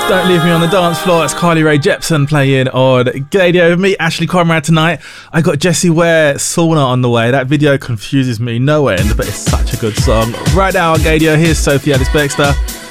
Don't Leave Me on the Dance Floor. It's Carly Rae Jepsen playing on Gaydio with me, Ashley Conrad, tonight. I got Jessie Ware, Sauna on the way. That video confuses me no end, but it's such a good song. Right now on Gaydio, here's Sophie Ellis-Bextor.